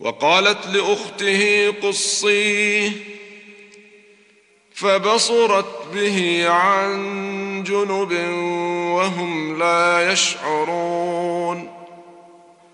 وقالت لأخته قصيه فبصرت به عن جنب وهم لا يشعرون